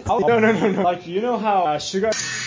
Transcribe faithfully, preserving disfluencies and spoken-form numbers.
no, no, no, no. Like, you know how uh, sugar...